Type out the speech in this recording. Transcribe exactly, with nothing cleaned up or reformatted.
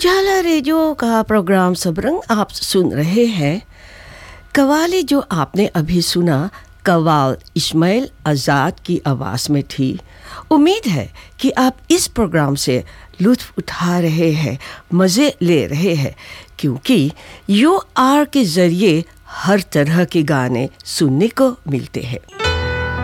उजाला radio का programme Sabrang आप सुन रहे हैं। कवाली जो आपने अभी सुना कवाल इस्माइल आज़ाद की आवाज़ में थी। उम्मीद है कि आप इस प्रोग्राम से लुत्फ़ उठा रहे हैं, मज़े ले रहे हैं, क्योंकि यू आर के ज़रिए हर तरह के गाने सुनने को मिलते हैं।